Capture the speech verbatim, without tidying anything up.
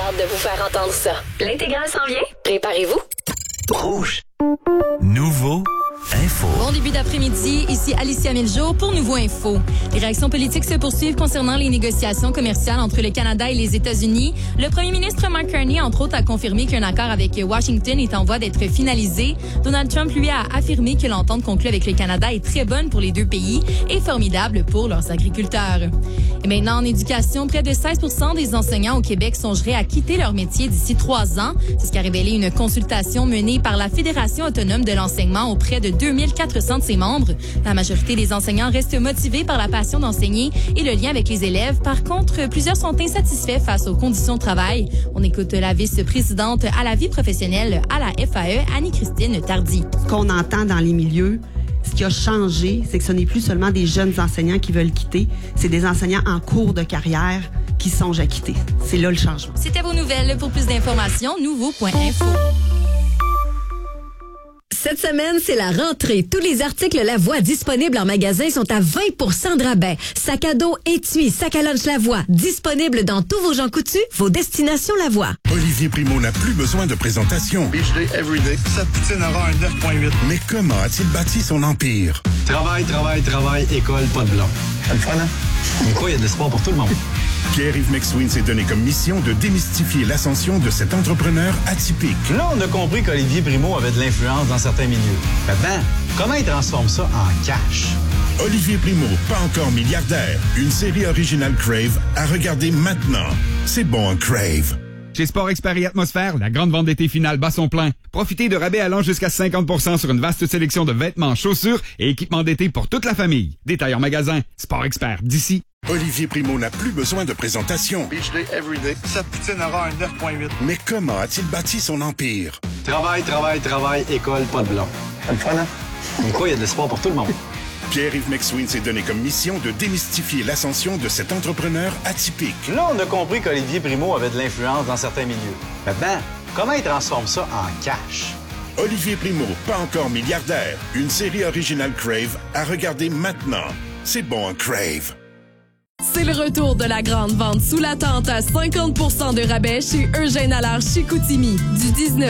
hâte de vous faire entendre ça. L'intégrale s'en vient. Préparez-vous. Rouge. Nouveau Info. Bon début d'après-midi, ici Alicia Miljo pour Nouveau Info. Les réactions politiques se poursuivent concernant les négociations commerciales entre le Canada et les États-Unis. Le premier ministre Mark Carney, entre autres, a confirmé qu'un accord avec Washington est en voie d'être finalisé. Donald Trump, lui, a affirmé que l'entente conclue avec le Canada est très bonne pour les deux pays et formidable pour leurs agriculteurs. Et maintenant, en éducation, près de seize pour cent des enseignants au Québec songeraient à quitter leur métier d'ici trois ans. C'est ce qu'a révélé une consultation menée par la Fédération autonome de l'enseignement auprès de deux mille quatre cents de ses membres. La majorité des enseignants restent motivés par la passion d'enseigner et le lien avec les élèves. Par contre, plusieurs sont insatisfaits face aux conditions de travail. On écoute la vice-présidente à la vie professionnelle à la F A E, Annie-Christine Tardy. Ce qu'on entend dans les milieux, ce qui a changé, c'est que ce n'est plus seulement des jeunes enseignants qui veulent quitter, c'est des enseignants en cours de carrière qui songent à quitter. C'est là le changement. C'était vos nouvelles. Pour plus d'informations, nouveau point info. Cette semaine, c'est la rentrée. Tous les articles Lavoie disponibles en magasin sont à vingt pour cent de rabais. Sac à dos, étui, sac à lunch Lavoie, disponibles dans tous vos gens coutus, vos destinations Lavoie. Olivier Primo n'a plus besoin de présentation. Beach day, everyday. Sa poutine aura un neuf virgule huit. Mais comment a-t-il bâti son empire? Travail, travail, travail, école, pas de blanc. C'est le fun, hein? Comme quoi, il y a de l'espoir pour tout le monde. Pierre-Yves McSween s'est donné comme mission de démystifier l'ascension de cet entrepreneur atypique. Là, on a compris qu'Olivier Primo avait de l'influence dans certains milieux. Maintenant, comment il transforme ça en cash? Olivier Primo, pas encore milliardaire. Une série originale Crave à regarder maintenant. C'est bon, Crave. Chez Sport Expert et Atmosphère, la grande vente d'été finale bat son plein. Profitez de rabais allant jusqu'à cinquante pour cent sur une vaste sélection de vêtements, chaussures et équipements d'été pour toute la famille. Détail en magasin. Sport Expert, d'ici. Olivier Primo n'a plus besoin de présentation. Beach day, everyday. Sa poutine aura un neuf virgule huit. Mais comment a-t-il bâti son empire? Travail, travail, travail, école, pas de blanc. C'est le fun, hein? Comme quoi, il y a de l'espoir pour tout le monde. Pierre-Yves McSween s'est donné comme mission de démystifier l'ascension de cet entrepreneur atypique. Là, on a compris qu'Olivier Primo avait de l'influence dans certains milieux. Maintenant, comment il transforme ça en cash? Olivier Primo, pas encore milliardaire. Une série originale Crave à regarder maintenant. C'est bon, Crave. C'est le retour de la grande vente sous la tente à cinquante pour cent de rabais chez Eugène Allard Chicoutimi. Du dix-neuf